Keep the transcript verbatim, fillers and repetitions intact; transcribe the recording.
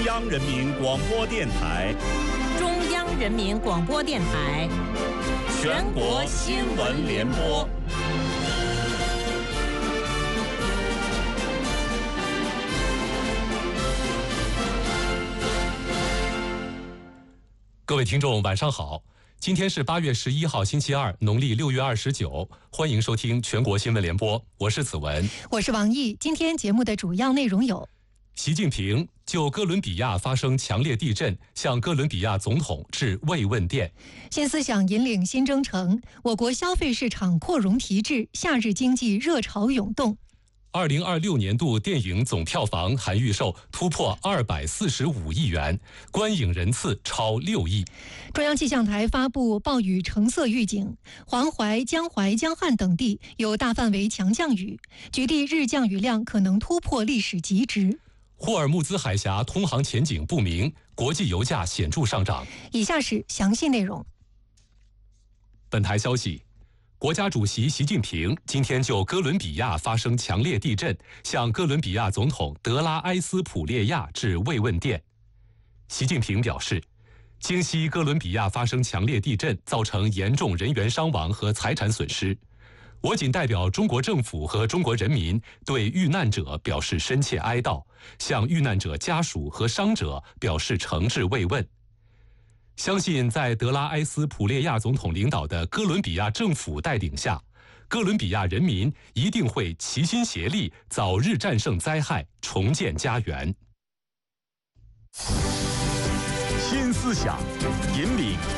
央人民广播电台， 中央人民广播电台， 全国新闻联播。 各位听众，晚上好！今天是八月十一号，星期二，农历六月二十九。欢迎收听全国新闻联播，我是子文， 我是王毅。今天节目的主要内容有： 习近平就哥伦比亚发生强烈地震，向哥伦比亚总统致慰问电； 新思想引领新征程，我国消费市场扩容提质，夏日经济热潮涌动。 二零二六年度电影总票房含预售突破二百四十五亿元，观影人次超六亿。 中央气象台发布暴雨橙色预警，黄淮、江淮、江汉等地有大范围强降雨，局地日降雨量可能突破历史极值。 霍尔木兹海峡通航前景不明，国际油价显著上涨。 以下是详细内容。 本台消息，国家主席习近平今天就哥伦比亚发生强烈地震，向哥伦比亚总统德拉埃斯普列亚致慰问电。习近平表示，今夕哥伦比亚发生强烈地震，造成严重人员伤亡和财产损失。我谨代表中国政府和中国人民对遇难者表示深切哀悼，向遇难者家属和伤者表示诚挚慰问。相信在德拉埃斯普列亚总统领导的哥伦比亚政府带领下，哥伦比亚人民一定会齐心协力，早日战胜灾害，重建家园。 新思想引领